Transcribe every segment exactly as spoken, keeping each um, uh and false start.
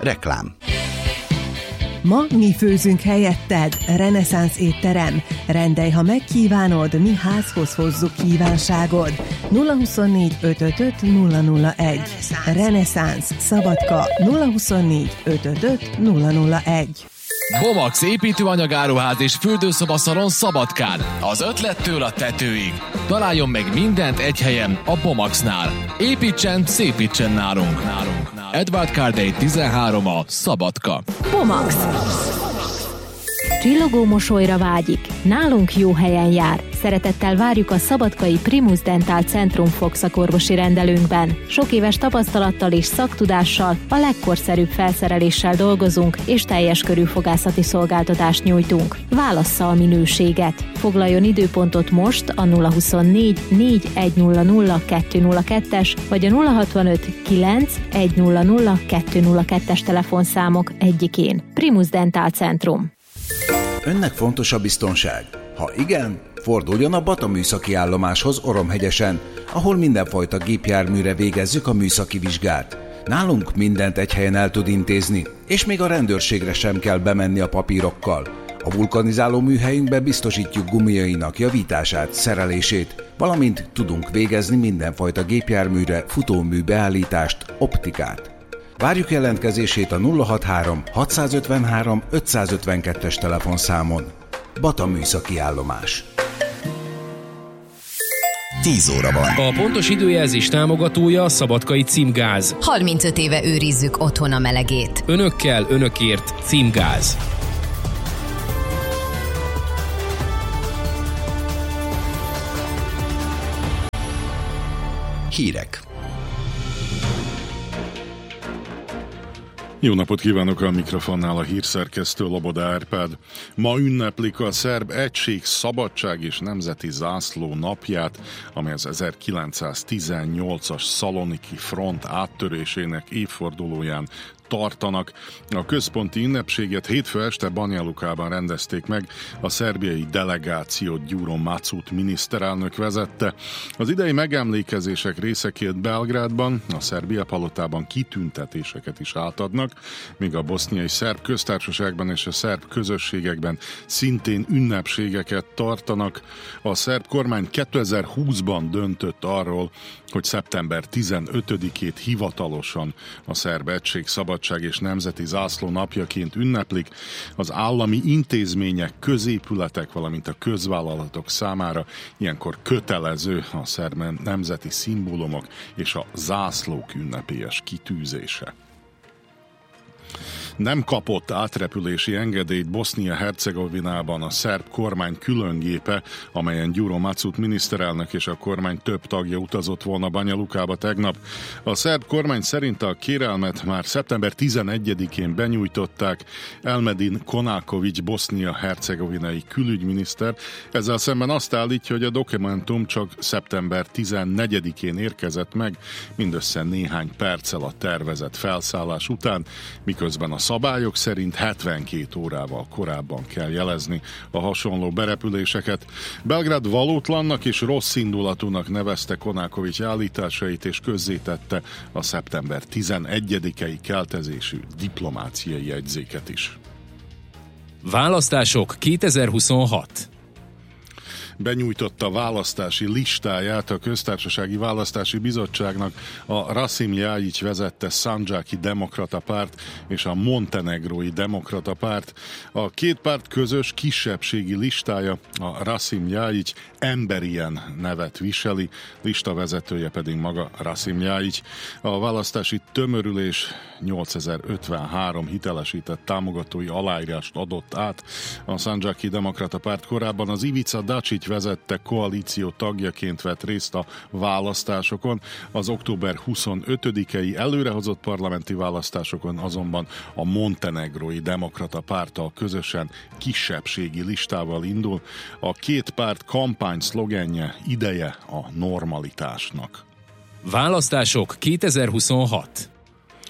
Reklám. Ma mi főzünk helyetted, Reneszánsz étterem. Rendelj, ha megkívánod, mi házhoz hozzuk kívánságod. nulla huszonnégy ötvenöt nulla nulla egy. Reneszánsz, Szabadka nulla huszonnégy ötvenöt nulla nulla egy. Bomax építőanyagáruház és fürdőszobaszalon Szabadkán. Az ötlettől a tetőig. Találjon meg mindent egy helyen, a Bomaxnál. Építsen, szépítsen nálunk. nálunk. Edward Cardey tizenhárom a Szabadka. Bomax. Csillogó mosolyra vágyik. Nálunk jó helyen jár. Szeretettel várjuk a szabadkai Primus Dental Centrum fogszakorvosi rendelőnkben. Sok éves tapasztalattal és szaktudással, a legkorszerűbb felszereléssel dolgozunk, és teljes körű fogászati szolgáltatást nyújtunk. Válassza a minőséget. Foglaljon időpontot most a nulla huszonnégy négy egy nulla nulla kettő nulla kettes vagy a nulla hatvanöt kilenc egy nulla nulla kettő nulla kettes telefonszámok egyikén. Primus Dental Centrum. Önnek fontos a biztonság? Ha igen, forduljon a Bata műszaki állomáshoz Oromhegyesen, ahol mindenfajta gépjárműre végezzük a műszaki vizsgát. Nálunk mindent egy helyen el tud intézni, és még a rendőrségre sem kell bemenni a papírokkal. A vulkanizáló műhelyünkben biztosítjuk gumiainak javítását, szerelését, valamint tudunk végezni mindenfajta gépjárműre futómű beállítást, optikát. Várjuk jelentkezését a nulla hatvanhárom hatszázötvenhárom ötszázötvenkettes telefonszámon. Bata műszaki állomás. tíz óra van. A pontos időjelzés támogatója a Szabadkai Címgáz. harmincöt éve őrizzük otthon a melegét. Önökkel, önökért Címgáz. Hírek. Jó napot kívánok, a mikrofonnál a hírszerkesztő Loboda Árpád. Ma ünneplik a szerb egység, szabadság és nemzeti zászló napját, amely az ezerkilencszáztizennyolcas Szaloniki front áttörésének évfordulóján tartanak. A központi ünnepséget hétfő este Banja Lukában rendezték meg, a szerbiai delegációt Gyuro Macut miniszterelnök vezette. Az idei megemlékezések részeként Belgrádban, a Szerbia palotában kitüntetéseket is átadnak, míg a boszniai szerb köztársaságban és a szerb közösségekben szintén ünnepségeket tartanak. A szerb kormány kétezer-húszban döntött arról, hogy szeptember tizenötödikét hivatalosan a szerb egység, szabadság és nemzeti zászló napjaként ünneplik. Az állami intézmények, középületek, valamint a közvállalatok számára ilyenkor kötelező a szerb nemzeti szimbólumok és a zászlók ünnepélyes kitűzése. Nem kapott átrepülési engedélyt Bosznia-Hercegovinában a szerb kormány különgépe, amelyen Gyuro Macut miniszterelnök és a kormány több tagja utazott volna Banja Lukába tegnap. A szerb kormány szerint a kérelmet már szeptember tizenegyedikén benyújtották. Elmedin Konákovics bosznia-hercegovinai külügyminiszter ezzel szemben azt állítja, hogy a dokumentum csak szeptember tizennegyedikén érkezett meg, mindössze néhány perccel a tervezett felszállás után, miközben a szabályok szerint hetvenkét órával korábban kell jelezni a hasonló berepüléseket. Belgrád valótlannak és rossz indulatúnak nevezte Konákovics állításait, és közzétette a szeptember tizenegyedikei keltezésű diplomáciai jegyzéket is. Választások kétezer-huszonhat. Benyújtotta választási listáját a Köztársasági Választási Bizottságnak a Rasim Ljajić vezette Szandzsáki Demokrata Párt és a Montenegrói Demokrata Párt. A két párt közös kisebbségi listája, a Rasim Ljajić Emberien nevet viseli, listavezetője pedig maga Rasim Ljajić. A választási tömörülés nyolcezer-ötvenhárom hitelesített támogatói aláírást adott át. A Szandzsáki Demokrata Párt korábban az Ivica Dačić vezette koalíció tagjaként vett részt a választásokon. Az október huszonötödikei előrehozott parlamenti választásokon azonban a Montenegrói Demokrata Párttal közösen kisebbségi listával indul. A két párt kampány szlogenje ideje a normalitásnak. Választások kétezer-huszonhat.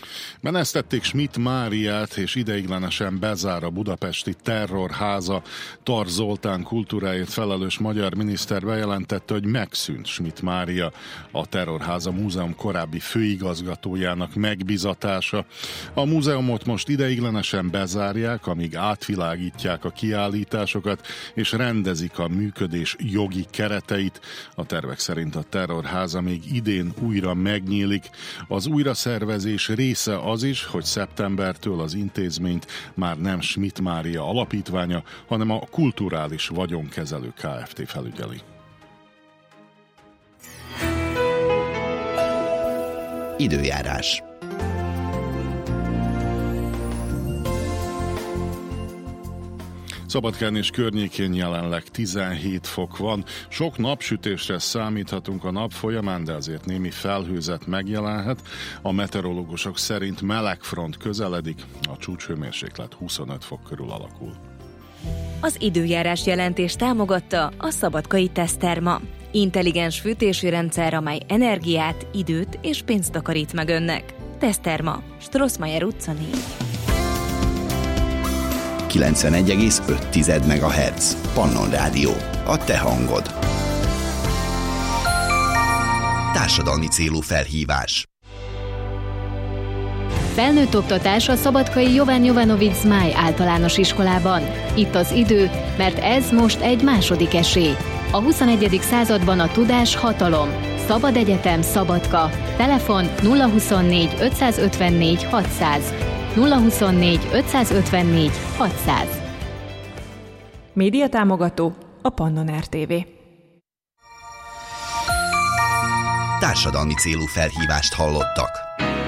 Menesztették Schmidt Máriát, és ideiglenesen bezár a budapesti terrorháza. Tar Zoltán kultúráért felelős magyar miniszter bejelentette, hogy megszűnt Schmidt Mária, a Terrorháza Múzeum korábbi főigazgatójának megbizatása. A múzeumot most ideiglenesen bezárják, amíg átvilágítják a kiállításokat, és rendezik a működés jogi kereteit. A tervek szerint a Terrorháza még idén újra megnyílik. Az újraszervezés része az is, hogy szeptembertől az intézményt már nem Schmidt Mária alapítványa, hanem a Kulturális Vagyonkezelő Kft. Felügyeli. Időjárás. Szabadkán és környékén jelenleg tizenhét fok van. Sok napsütésre számíthatunk a nap folyamán, de azért némi felhőzet megjelenhet. A meteorológusok szerint melegfront közeledik, a csúcshőmérséklet huszonöt fok körül alakul. Az időjárás jelentést támogatta a Szabadkai Teszterma. Intelligens fűtési rendszer, amely energiát, időt és pénzt takarít meg önnek. Teszterma, Strossmayer utca négy. kilencvenegy egész öt megahertz. Pannon Rádió. A te hangod. Társadalmi célú felhívás. Felnőtt oktatás a szabadkai Jovan Jovanovic Zmáj általános iskolában. Itt az idő, mert ez most egy második esély. A huszonegyedik században a tudás hatalom. Szabad Egyetem Szabadka. Telefon nulla huszonnégy ötszázötvennégy hatszáz. nulla huszonnégy ötszázötvennégy hatszáz. Média támogató a Pannon er té vé. Társadalmi célú felhívást hallottak.